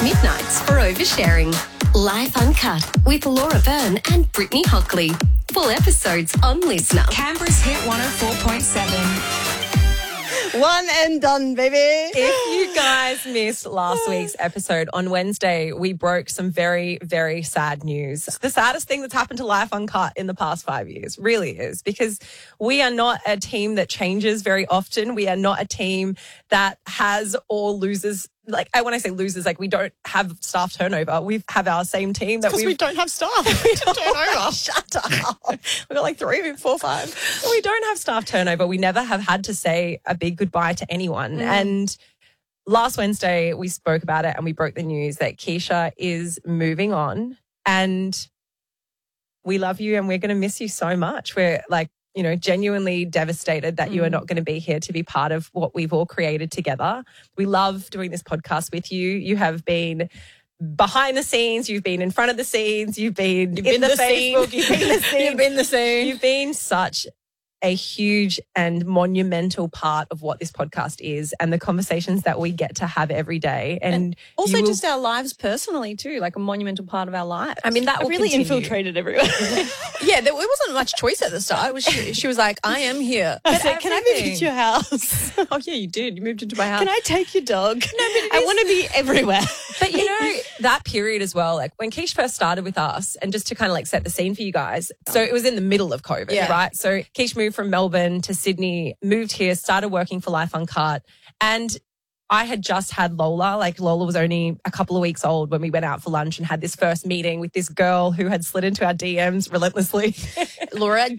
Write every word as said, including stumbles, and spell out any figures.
Midnights for oversharing. Live Uncut with Laura Byrne and Brittany Hockley. Full episodes on Listener. Canberra's Hit one oh four point seven. One and done, baby. If you guys missed last week's episode, on Wednesday, we broke some very, very sad news. The saddest thing that's happened to Life Uncut in the past five years really is, because we are not a team that changes very often. We are not a team that has or loses. Like, I when I say losers, like we don't have staff turnover. We have our same team that Because we don't have staff. we don't turn over. Shut up. We've got like three, four, five. We don't have staff turnover. We never have had to say a big goodbye to anyone. Mm. And last Wednesday, we spoke about it and we broke the news that Keisha is moving on. And we love you and we're going to miss you so much. We're like, you know, genuinely devastated that mm. you are not going to be here to be part of what we've all created together. We love doing this podcast with you. You have been behind the scenes. You've been in front of the scenes. You've been You've in been the, the Facebook. scene. You've been the scene. You've been the scene. You've been such a huge and monumental part of what this podcast is and the conversations that we get to have every day. And, And also you will- just our lives personally too, like a monumental part of our lives. I mean, that I will really continue. infiltrated everyone. Yeah, there it wasn't much choice at the start. It was, she, she was like, I am here. I said, can I move everything. into your house? Oh, yeah, you did. You moved into my house. Can I take your dog? No, but I want to be everywhere. But, you know, that period as well, like when Keish first started with us, and just to kind of like set the scene for you guys, so it was in the middle of COVID, Yeah. right? So Keish moved from Melbourne to Sydney, moved here, started working for Life Uncut, and I had just had Lola. Like Lola was only a couple of weeks old when we went out for lunch and had this first meeting with this girl who had slid into our D Ms relentlessly. Laura